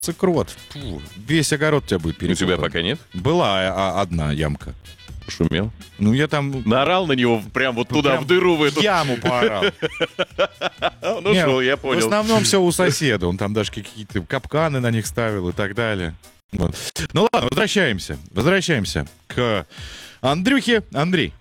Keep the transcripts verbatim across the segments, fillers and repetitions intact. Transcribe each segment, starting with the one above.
крот. Фу, весь огород у тебя будет перекопан. У тебя пока нет? Была а, одна ямка. Шумел? Ну, я там... Наорал на него прям вот туда, прям в дыру, в эту... яму поорал. Он Не, ушел, я понял. В основном все у соседа. Он там даже какие-то капканы на них ставил и так далее. Вот. Ну ладно, возвращаемся. Возвращаемся к Андрюхе. Андрей.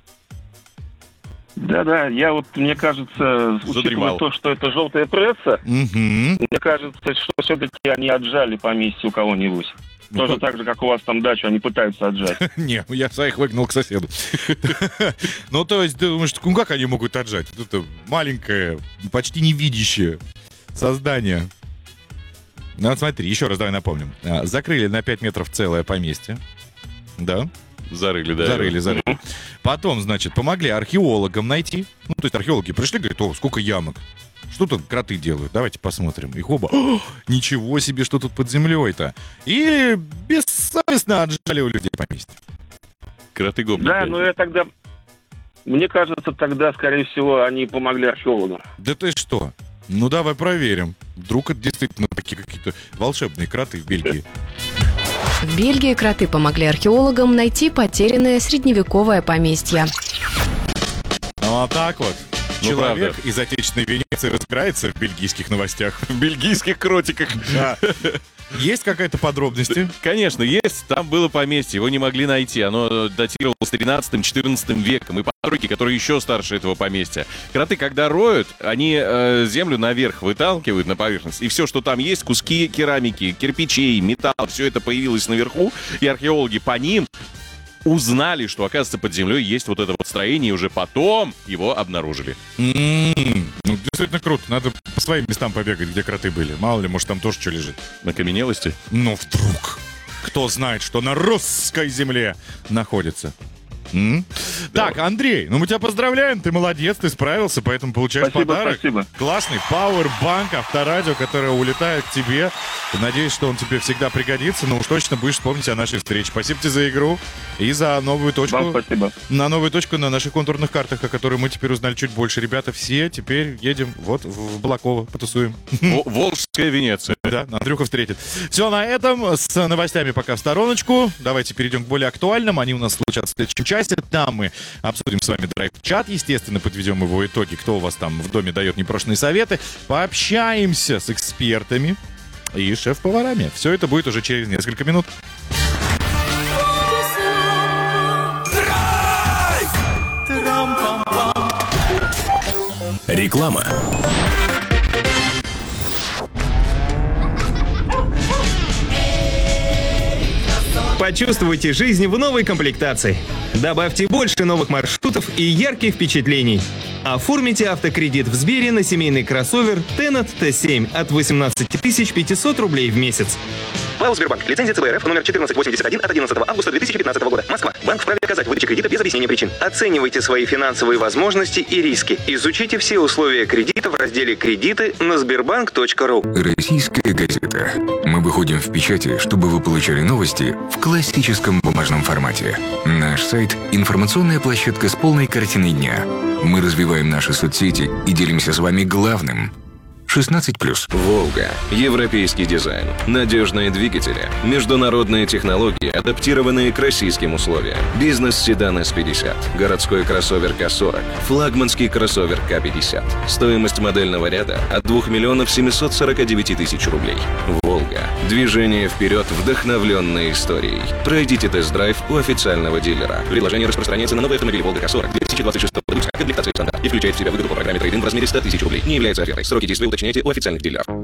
Да-да, я вот, мне кажется, учитывая то, что это желтая пресса, угу. мне кажется, что все-таки они отжали поместье у кого-нибудь. Тоже ну, так же, как у вас там дачу, они пытаются отжать. Не, я своих выгнал к соседу. Ну, то есть, ты думаешь, ну как они могут отжать? Это маленькое, почти невидящее создание. Ну, вот смотри, еще раз давай напомним. Закрыли на пять метров целое поместье. Да? Зарыли, да. Зарыли, зарыли. Mm-hmm. Потом, значит, помогли археологам найти. Ну, то есть археологи пришли, говорят, о, сколько ямок. Что тут кроты делают? Давайте посмотрим. Их оба. О, ничего себе, что тут под землей-то. И бессовестно отжали у людей поместье. Кроты гопники. Да, но я тогда... Мне кажется, тогда, скорее всего, они помогли археологам. Да ты что? Ну, давай проверим. Вдруг это действительно такие какие-то волшебные кроты в Бельгии. В Бельгии кроты помогли археологам найти потерянное средневековое поместье. Вот так вот. Ну, человек правда. из отечественной Венеции разбирается в бельгийских новостях. В бельгийских кротиках. Да. Есть какая-то подробность? Конечно, есть. Там было поместье, его не могли найти. Оно датировалось тринадцатым-четырнадцатым веком. И постройки, которые еще старше этого поместья. Кроты, когда роют, они э, землю наверх выталкивают на поверхность. И все, что там есть, куски керамики, кирпичей, металл, все это появилось наверху. И археологи по ним узнали, что, оказывается, под землей есть вот это вот строение, и уже потом его обнаружили. Mm-hmm. Ну, действительно круто. Надо по своим местам побегать, где кроты были. Мало ли, может, там тоже что лежит. На каменелости? Ну, вдруг. Кто знает, что на русской земле находится. М? Да. Так, Андрей, ну мы тебя поздравляем, ты молодец, ты справился, поэтому получаешь спасибо, подарок. Спасибо. Классный Powerbank Авторадио, которое улетает к тебе. Надеюсь, что он тебе всегда пригодится, но уж точно будешь помнить о нашей встрече. Спасибо тебе за игру и за новую точку. Вам спасибо. На новую точку на наших контурных картах, о которой мы теперь узнали чуть больше. Ребята, все теперь едем вот в Балаково, потусуем. Волжская Венеция. Да, Андрюха встретит. Все на этом, с новостями пока в стороночку. Давайте перейдем к более актуальным. Они у нас случатся в следующем часе. Там мы обсудим с вами драйв-чат, естественно, подведем его итоги, кто у вас там в доме дает непрошенные советы. Пообщаемся с экспертами и шеф-поварами. Все это будет уже через несколько минут. Реклама. Почувствуйте жизнь в новой комплектации. Добавьте больше новых маршрутов и ярких впечатлений. Оформите автокредит в Сбере на семейный кроссовер Tennet Т семь от восемнадцать тысяч пятьсот рублей в месяц. ПАО «Сбербанк». Лицензия ЦБ РФ номер четырнадцать восемьдесят один от одиннадцатого августа две тысячи пятнадцатого года. Москва. Банк вправе отказать в выдаче кредита без объяснения причин. Оценивайте свои финансовые возможности и риски. Изучите все условия кредита в разделе «Кредиты» на сбербанк точка ру. Российская газета. Мы выходим в печати, чтобы вы получали новости в классическом бумажном формате. Наш сайт – информационная площадка с полной картиной дня. Мы развиваем наши соцсети и делимся с вами главным – шестнадцать плюс. «Волга». Европейский дизайн. Надежные двигатели. Международные технологии, адаптированные к российским условиям. Бизнес-седан эс пятьдесят. Городской кроссовер К сорок. Флагманский кроссовер К пятьдесят. Стоимость модельного ряда от двух миллионов семьсот сорок девять тысяч рублей. «Волга». Движение вперед, вдохновленной историей. Пройдите тест-драйв у официального дилера. Предложение распространяется на новый автомобиль «Волга К сорок» две тысячи двадцать шестого выпуска. Комплектация стандарт. И включает в себя выгоду по программе трейд-ин в размере сто тысяч рублей. Не является офертой. Сроки действия уточняйте у официальных дилеров.